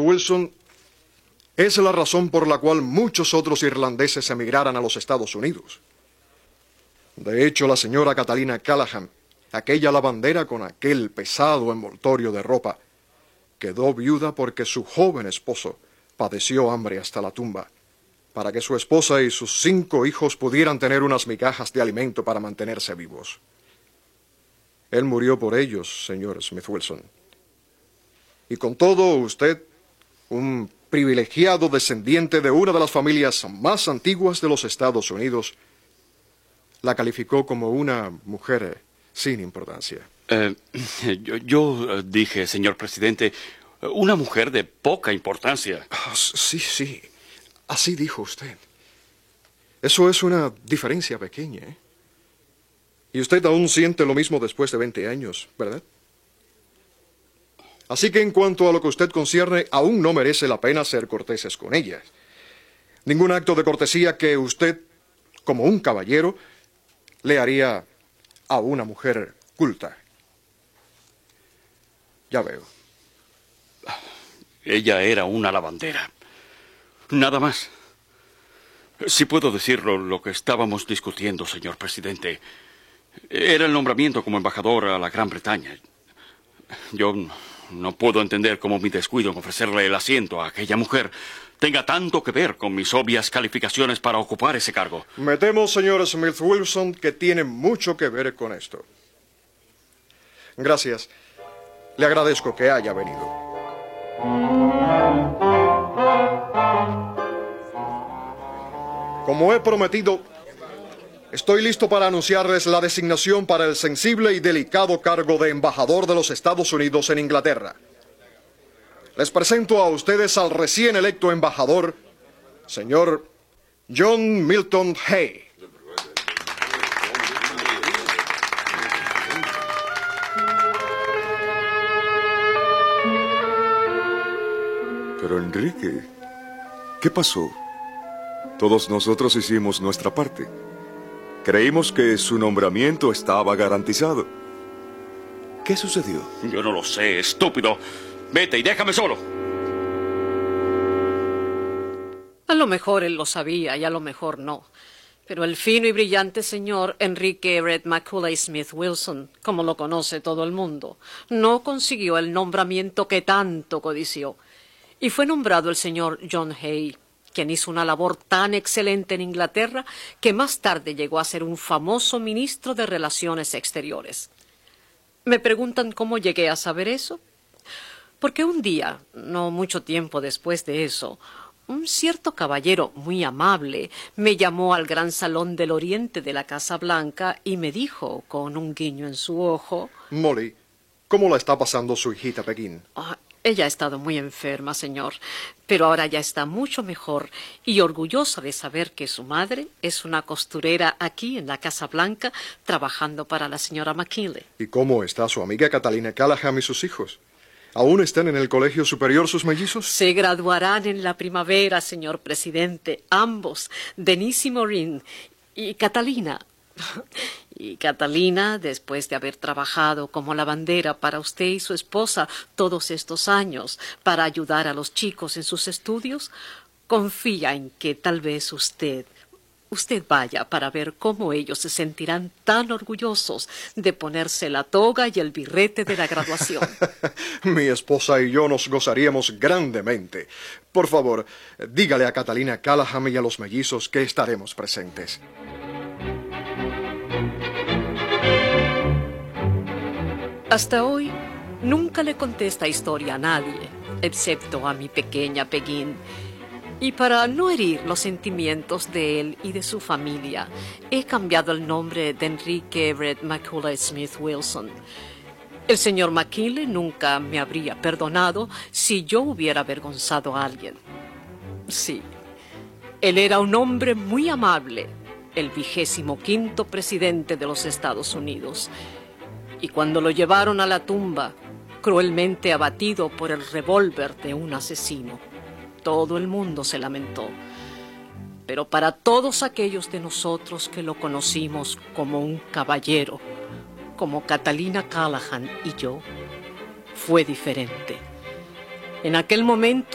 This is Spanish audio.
Wilson es la razón por la cual muchos otros irlandeses emigraran a los Estados Unidos. De hecho, la señora Catalina Callahan, aquella lavandera con aquel pesado envoltorio de ropa, quedó viuda porque su joven esposo padeció hambre hasta la tumba, para que su esposa y sus 5 hijos pudieran tener unas migajas de alimento para mantenerse vivos. Él murió por ellos, señor Smith Wilson. Y con todo, usted, un privilegiado descendiente de una de las familias más antiguas de los Estados Unidos, la calificó como una mujer sin importancia. Yo dije, señor presidente, una mujer de poca importancia. Sí. Así dijo usted. Eso es una diferencia pequeña, ¿eh? Y usted aún siente lo mismo después de 20 años, ¿verdad? Así que en cuanto a lo que usted concierne, aún no merece la pena ser corteses con ella. Ningún acto de cortesía que usted, como un caballero, le haría a una mujer culta. Ya veo. Ella era una lavandera. Nada más. Si puedo decirlo, lo que estábamos discutiendo, señor presidente, era el nombramiento como embajador a la Gran Bretaña. Yo no puedo entender cómo mi descuido en ofrecerle el asiento a aquella mujer tenga tanto que ver con mis obvias calificaciones para ocupar ese cargo. Me temo, señor Smith Wilson, que tiene mucho que ver con esto. Gracias. Le agradezco que haya venido. Como he prometido, estoy listo para anunciarles la designación para el sensible y delicado cargo de embajador de los Estados Unidos en Inglaterra. Les presento a ustedes al recién electo embajador, señor John Milton Hay. Pero Enrique, ¿qué pasó? Todos nosotros hicimos nuestra parte. Creímos que su nombramiento estaba garantizado. ¿Qué sucedió? Yo no lo sé, estúpido. Vete y déjame solo. A lo mejor él lo sabía y a lo mejor no. Pero el fino y brillante señor Enrique Everett Macaulay Smith Wilson, como lo conoce todo el mundo, no consiguió el nombramiento que tanto codició. Y fue nombrado el señor John Hay, quien hizo una labor tan excelente en Inglaterra que más tarde llegó a ser un famoso ministro de Relaciones Exteriores. ¿Me preguntan cómo llegué a saber eso? Porque un día, no mucho tiempo después de eso, un cierto caballero muy amable me llamó al gran salón del oriente de la Casa Blanca y me dijo, con un guiño en su ojo... Molly, ¿cómo la está pasando su hijita Peggy? Ella ha estado muy enferma, señor, pero ahora ya está mucho mejor y orgullosa de saber que su madre es una costurera aquí en la Casa Blanca trabajando para la señora McKinley. ¿Y cómo está su amiga Catalina Callahan y sus hijos? ¿Aún están en el colegio superior sus mellizos? Se graduarán en la primavera, señor presidente, ambos, Denise y Maureen, y Catalina. Y Catalina, después de haber trabajado como lavandera para usted y su esposa todos estos años para ayudar a los chicos en sus estudios, confía en que tal vez usted vaya para ver cómo ellos se sentirán tan orgullosos de ponerse la toga y el birrete de la graduación. Mi esposa y yo nos gozaríamos grandemente. Por favor, dígale a Catalina Callahan y a los mellizos que estaremos presentes. Hasta hoy, nunca le conté esta historia a nadie, excepto a mi pequeña Peggy. Y para no herir los sentimientos de él y de su familia, he cambiado el nombre de Enrique Everett Macaulay Smith Wilson. El señor McKinley nunca me habría perdonado si yo hubiera avergonzado a alguien. Sí, él era un hombre muy amable, el 25º presidente de los Estados Unidos. Y cuando lo llevaron a la tumba, cruelmente abatido por el revólver de un asesino, todo el mundo se lamentó. Pero para todos aquellos de nosotros que lo conocimos como un caballero, como Catalina Callahan y yo, fue diferente. En aquel momento